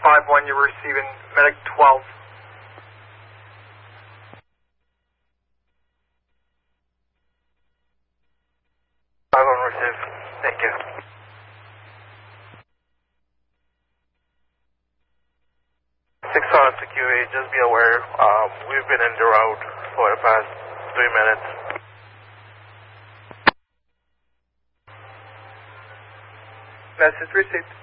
651, you're receiving medic 12. I'm on receive. Thank you. 6 to QA, just be aware, we've been in the route for the past 3 minutes. Message received.